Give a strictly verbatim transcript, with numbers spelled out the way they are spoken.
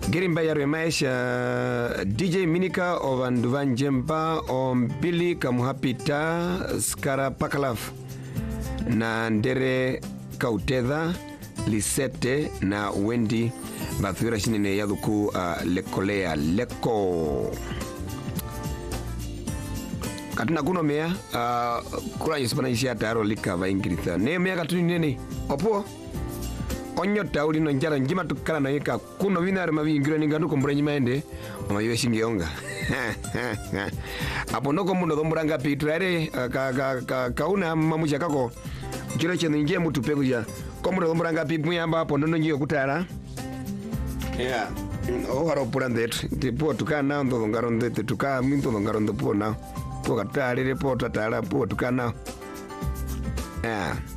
Girimba ya maisha D J Minika ovanduva njemba ombili kamuhapita skara pakalaf na ndere kautedha Lisette na Wendy bathura shinene yaduku uh, lekolea leko katina kuno mea uh, kura yisipana isi ataro lika va ingritha ne mea katuni nene opo onyo tauli no njara njima tukala na yeka kuno vinare mavi ingiro ningandu kumbura njima ende mama yuwe shingionga apo noko mundo dhomburanga piturare ka, ka, ka, kauna mamusha kako chiro chenu njia mutu pegu ya komundo dhomburanga pipu yamba apo nono njio kutara yeah o haro purandet tipo tukana ndo dhongaronde tuka minto dhongaronde po na po katare po tatara po tukana yeah